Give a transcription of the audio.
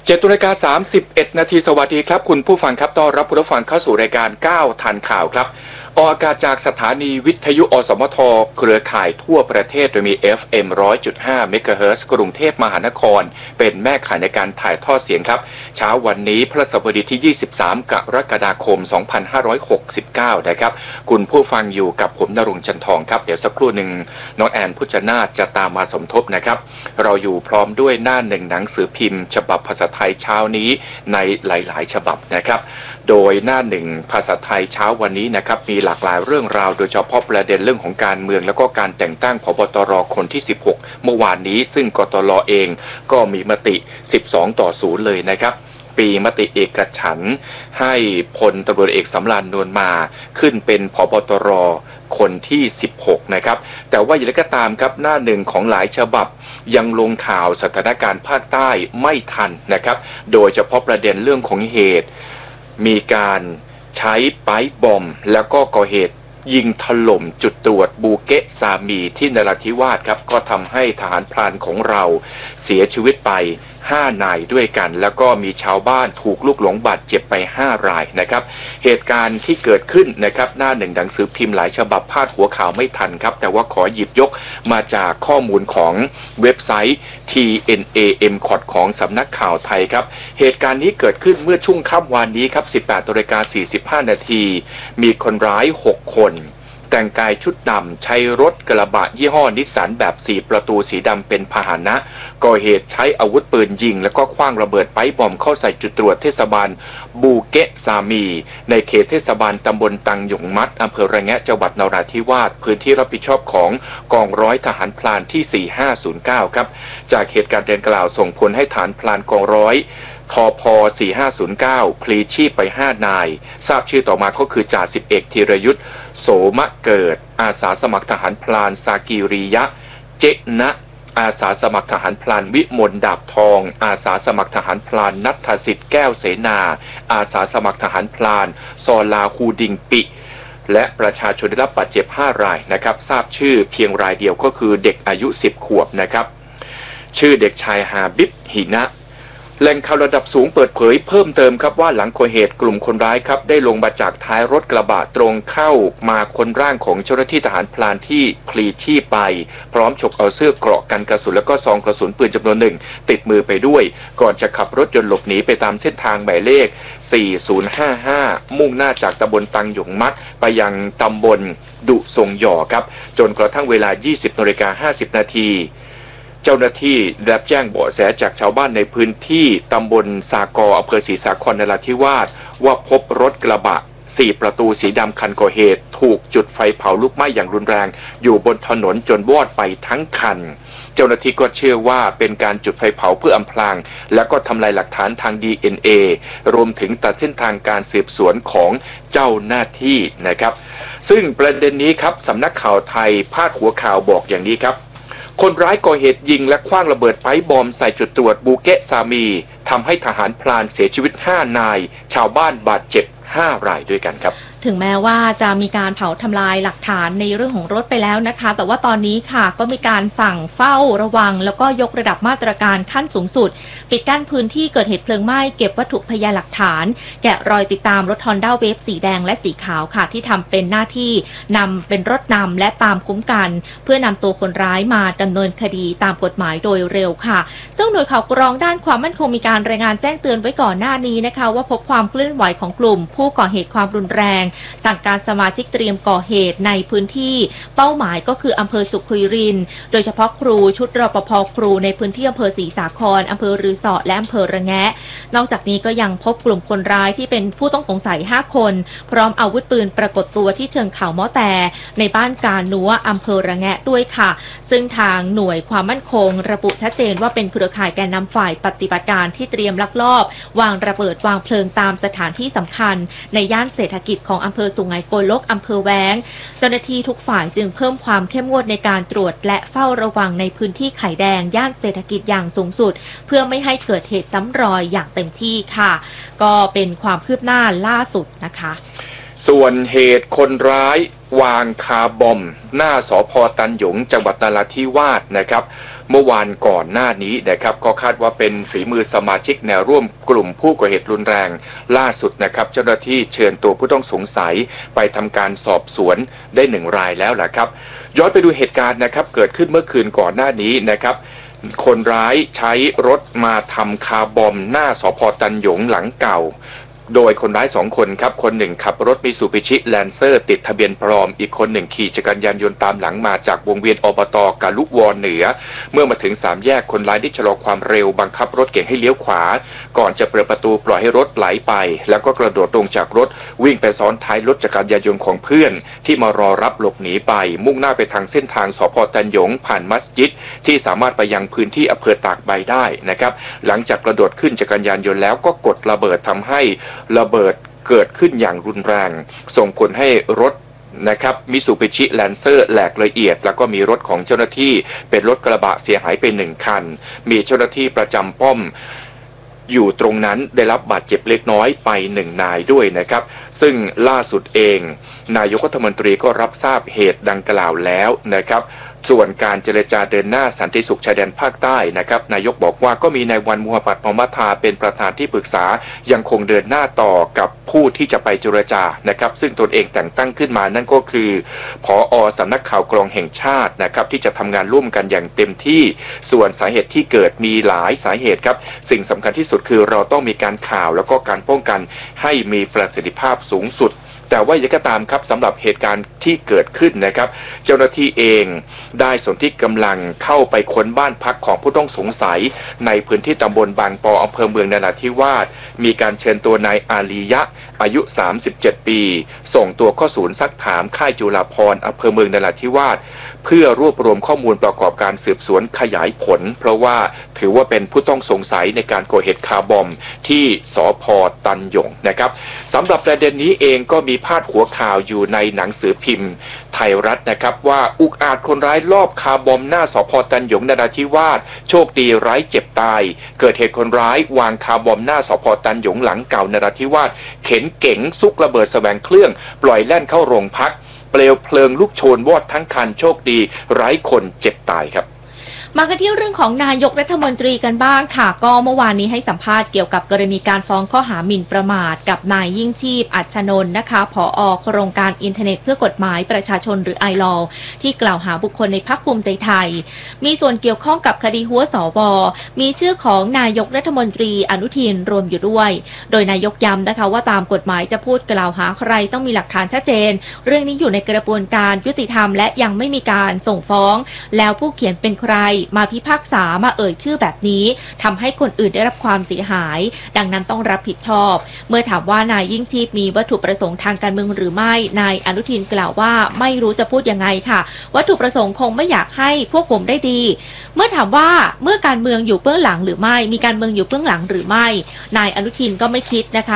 7:31 นาทีสวัสดีครับคุณผู้ฟังครับต้อนรับคุณผู้ฟังเข้าสู่รายการ9ทันข่าวครับออกอากาศจากสถานีวิทยุอสมทเครือข่ายทั่วประเทศโดยมี FM 100.5 เมกะเฮิรตซ์กรุงเทพมหานครเป็นแม่ข่ายในการถ่ายทอดเสียงครับเช้าวันนี้พฤหัสบดีที่23กรกฎาคม2569นะครับคุณผู้ฟังอยู่กับผมณรงค์ จันทองครับเดี๋ยวสักครู่หนึ่งน้องแอนพุชนาถจะตามมาสมทบนะครับเราอยู่พร้อมด้วยหน้าหนึ่งหนังสือพิมพ์ฉบับภาษาไทยเช้านี้ในหลายๆฉบับนะครับโดยหน้าหนึ่งภาษาไทยเช้าวันนี้นะครับมีหลากหลายเรื่องราวโดยเฉพาะประเด็นเรื่องของการเมืองแล้วก็การแต่งตั้งผบตรคนที่16เมื่อวานนี้ซึ่งกตรเองก็มีมติ12-0เลยนะครับปีมติเอกฉันท์ให้พลตำรวจเอกสำราญนวลมาขึ้นเป็นผบตรคนที่16นะครับแต่ว่าอย่างไรก็ตามครับหน้าหนึ่งของหลายฉบับยังลงข่าวสถานการณ์ภาคใต้ไม่ทันนะครับโดยเฉพาะประเด็นเรื่องของเหตุมีการใช้ไปป์บอมแล้วก็ก่อเหตุยิงถล่มจุดตรวจบูเกะซามีที่นราธิวาสครับก็ทำให้ทหารพรานของเราเสียชีวิตไป5 นายด้วยกันแล้วก็มีชาวบ้านถูกลูกหลงบาดเจ็บไป5 รายนะครับเหตุการณ์ที่เกิดขึ้นนะครับหน้าหนึ่งหนังสือพิมพ์หลายฉบับพาดหัวข่าวไม่ทันครับแต่ว่าขอหยิบยกมาจากข้อมูลของเว็บไซต์ TNAMCOT ของสำนักข่าวไทยครับเหตุการณ์นี้เกิดขึ้นเมื่อช่วงค่ำวานนี้ครับ 18:45 นาทีมีคนร้าย6 คนแต่งกายชุดดำใช้รถกระบะยี่ห้อนิสสันแบบ4 ประตูสีดำเป็นพาหนะก่อเหตุใช้อาวุธปืนยิงแล้วก็ขว้างระเบิดไปบอมเข้าใส่จุดตรวจเทศบาลบูเกะซามีในเขตเทศบาลตำบลตังหยงมัดอำเภอระแงะจังหวัดนราธิวาสพื้นที่รับผิดชอบของกองร้อยทหารพลานที่4509ครับจากเหตุการณ์ดังกล่าวส่งผลให้ฐานพลานกองร้อยทพ4509พลีชีพไป5 นายทราบชื่อต่อมาก็คือจ่าสิบเอกธีรยุทธโสมะเกิดอาสาสมัครทหารพลานสากิริยะเจนะอาสาสมัครทหารพลานวิมลดาบทองอาสาสมัครทหารพลานณัฐสิทธิ์แก้วเสนาอาสาสมัครทหารพลานซอลาฮูดิงปิและประชาชนได้รับบาดเจ็บ5 รายนะครับทราบชื่อเพียงรายเดียวก็คือเด็กอายุ10 ขวบนะครับชื่อเด็กชายฮาบิบหินะแหล่งข่าวระดับสูงเปิดเผยเพิ่มเติมครับว่าหลังก่อเหตุกลุ่มคนร้ายครับได้ลงมาจากท้ายรถกระบะตรงเข้ามาค้นร่างของเจ้าหน้าที่ทหารพลานที่พลีชีพไปพร้อมฉกเอาเสื้อเกราะกันกระสุนและก็ซองกระสุนปืนจำนวน1ติดมือไปด้วยก่อนจะขับรถยนต์หลบหนีไปตามเส้นทางหมายเลข4055มุ่งหน้าจากตำบลตังหยงมัดไปยังตำบลดุทรงหย่อครับจนกระทั่งเวลา 20:50 นาทีเจ้าหน้าที่ได้รับแจ้งเบาะแสจากชาวบ้านในพื้นที่ตำบลสากออำเภอศรีสาครนราธิวาสว่าพบรถกระบะ4 ประตูสีดำคันก่อเหตุถูกจุดไฟเผาลุกไหม้อย่างรุนแรงอยู่บนถนนจนวอดไปทั้งคันเจ้าหน้าที่ก็เชื่อว่าเป็นการจุดไฟเผาเพื่ออำพรางและก็ทำลายหลักฐานทาง DNA รวมถึงตัดเส้นทางการสืบสวนของเจ้าหน้าที่นะครับซึ่งประเด็นนี้ครับสำนักข่าวไทยพาดหัวข่าวบอกอย่างนี้ครับคนร้ายก่อเหตุยิงและขว้างระเบิดไปบอมใส่จุดตรวจบูเกะซามีทำให้ทหารพลานเสียชีวิต5 นายชาวบ้านบาดเจ็บ5 รายด้วยกันครับถึงแม้ว่าจะมีการเผาทำลายหลักฐานในเรื่องของรถไปแล้วนะคะแต่ว่าตอนนี้ค่ะก็มีการสั่งเฝ้าระวังแล้วก็ยกระดับมาตรการขั้นสูงสุดปิดกั้นพื้นที่เกิดเหตุเพลิงไหม้เก็บวัตถุพยานหลักฐานแกะรอยติดตามรถ Honda Wave สีแดงและสีขาวค่ะที่ทำเป็นหน้าที่นำเป็นรถนำและตามคุ้มกันเพื่อนำตัวคนร้ายมาดำเนินคดีตามกฎหมายโดยเร็วค่ะซึ่งหน่วยข่าวกรองด้านความมั่นคงมีการรายงานแจ้งเตือนไว้ก่อนหน้านี้นะคะว่าพบความเคลื่อนไหวของกลุ่มผู้ก่อเหตุความรุนแรงสั่งการสมาชิกเตรียมก่อเหตุในพื้นที่เป้าหมายก็คืออำเภอสุขรินทร์โดยเฉพาะครูชุดรปภ.ครูในพื้นที่อำเภอศรีสาครอำเภอรือสอและอำเภอระแงะนอกจากนี้ก็ยังพบกลุ่มคนร้ายที่เป็นผู้ต้องสงสัย5 คนพร้อมอาวุธปืนปรากฏตัวที่เชิงเขาม้อแต่ในบ้านกานัวอำเภอระแงะด้วยค่ะซึ่งทางหน่วยความมั่นคงระบุชัดเจนว่าเป็นเครือข่ายแกนนำฝ่ายปฏิบัติการที่เตรียมลักลอบวางระเบิดวางเพลิงตามสถานที่สำคัญในย่านเศรษฐกิจของอำเภอสุไหงโกลกอำเภอแว้งเจ้าหน้าที่ทุกฝ่ายจึงเพิ่มความเข้มงวดในการตรวจและเฝ้าระวังในพื้นที่ไข่แดงย่านเศรษฐกิจอย่างสูงสุดเพื่อไม่ให้เกิดเหตุซ้ำรอยอย่างเต็มที่ค่ะก็เป็นความคืบหน้าล่าสุดนะคะส่วนเหตุคนร้ายวางคาร์บอมหน้าสภ.ตันหยงจังหวัดนราธิวาสนะครับเมื่อวานก่อนหน้านี้นะครับก็คาดว่าเป็นฝีมือสมาชิกแนวร่วมกลุ่มผู้ก่อเหตุรุนแรงล่าสุดนะครับเจ้าหน้าที่เชิญตัวผู้ต้องสงสัยไปทำการสอบสวนได้1 รายแล้วแหละครับย้อนไปดูเหตุการณ์นะครับเกิดขึ้นเมื่อคืนก่อนหน้านี้นะครับคนร้ายใช้รถมาทำคาร์บอมหน้าสภ.ตันหยงหลังเก่าโดยคนร้าย2 คนครับคนหนึ่งขับรถมิตซูบิชิแลนเซอร์ติดทะเบียนปลอมอีกคนหนึ่งขี่จักรยานยนต์ตามหลังมาจากวงเวียนอบต.กาลุวอนเหนือเมื่อมาถึง3 แยกคนร้ายได้ชะลอความเร็วบังคับรถเก๋งให้เลี้ยวขวาก่อนจะเปิดประตูปล่อยให้รถไหลไปแล้วก็กระโดดลงจากรถวิ่งไปซ้อนท้ายรถจักรยานยนต์ของเพื่อนที่มารอรับหลบหนีไปมุ่งหน้าไปทางเส้นทางสภ.ตันหยงผ่านมัสยิดที่สามารถไปยังพื้นที่อำเภอตากใบได้นะครับหลังจากกระโดดขึ้นจักรยานยนต์แล้วก็กดระเบิดทำให้ระเบิดเกิดขึ้นอย่างรุนแรงส่งผลให้รถนะครับมิตซูบิชิแลนเซอร์แหลกละเอียดแล้วก็มีรถของเจ้าหน้าที่เป็นรถกระบะเสียหายไป1 คันมีเจ้าหน้าที่ประจำป้อมอยู่ตรงนั้นได้รับบาดเจ็บเล็กน้อยไป1 นายด้วยนะครับซึ่งล่าสุดเองนายกรัฐมนตรีก็รับทราบเหตุดังกล่าวแล้วนะครับส่วนการเจรจาเดินหน้าสันติสุขชายแดนภาคใต้นะครับนายกบอกว่าก็มีนายวันมูฮัมหมัด มอมัทาเป็นประธานที่ปรึกษายังคงเดินหน้าต่อกับผู้ที่จะไปเจรจานะครับซึ่งตนเองแต่งตั้งขึ้นมานั่นก็คือผอ.สำนักข่าวกรองแห่งชาตินะครับที่จะทำงานร่วมกันอย่างเต็มที่ส่วนสาเหตุที่เกิดมีหลายสาเหตุครับสิ่งสำคัญที่สุดคือเราต้องมีการข่าวแล้วก็การป้องกันให้มีประสิทธิภาพสูงสุดแต่ว่าอย่างก็ตามครับสำหรับเหตุการณ์ที่เกิดขึ้นนะครับเจ้าหน้าที่เองได้สนที่กำลังเข้าไปค้นบ้านพักของผู้ต้องสงสัยในพื้นที่ตำบลบางปออำเภอเมืองนราธิวาสมีการเชิญตัวนายอาลียะอายุ37 ปีส่งตัวเข้าศูนย์ซักถามค่ายจุฬาภรณ์อำเภอเมืองนราธิวาสเพื่อรวบรวมข้อมูลประกอบการสืบสวนขยายผลเพราะว่าถือว่าเป็นผู้ต้องสงสัยในการก่อเหตุคาร์บอมที่สภ.ตันหยงนะครับสำหรับประเด็นนี้เองก็มีพาดหัวข่าวอยู่ในหนังสือพิมพ์ไทยรัฐนะครับว่าอุกอาจคนร้ายลอบคาร์บอมหน้าสภ.ตันหยงนราธิวาสโชคดีไร้เจ็บตายเกิดเหตุคนร้ายวางคาร์บอมหน้าสภ.ตันหยงหลังเก่านราธิวาสเข็นเก๋งซุกระเบิดแสวงเครื่องปล่อยแล่นเข้าโรงพักเปลวเพลิงลุกโชนวอดทั้งคันโชคดีไร้คนเจ็บตายครับมากันที่เรื่องของนายกรัฐมนตรีกันบ้างค่ะก็เมื่อวานนี้ให้สัมภาษณ์เกี่ยวกับกรณีการฟ้องข้อหาหมิ่นประมาทกับนายยิ่งชีพอัชนนท์นะคะผอ.โครงการอินเทอร์เน็ตเพื่อกฎหมายประชาชนหรือไอลอที่กล่าวหาบุคคลในพรรคภูมิใจไทยมีส่วนเกี่ยวข้องกับคดีหัวสว.มีชื่อของนายกรัฐมนตรีอนุทินรวมอยู่ด้วยโดยนายกย้ำนะคะว่าตามกฎหมายจะพูดกล่าวหาใครต้องมีหลักฐานชัดเจนเรื่องนี้อยู่ในกระบวนการยุติธรรมและยังไม่มีการส่งฟ้องแล้วผู้เขียนเป็นใครมาพิพากษามาเอ่ยชื่อแบบนี้ทำให้คนอื่นได้รับความเสียหายดังนั้นต้องรับผิดชอบเมื่อถามว่านายยิ่งชีพมีวัตถุประสงค์ทางการเมืองหรือไม่นายอนุทินกล่าวว่าไม่รู้จะพูดยังไงค่ะวัตถุประสงค์คงไม่อยากให้พวกผมได้ดีเมื่อถามว่าเมื่อการเมืองอยู่เบื้องหลังหรือไม่มีการเมืองอยู่เบื้องหลังหรือไม่นายอนุทินก็ไม่คิดนะคะ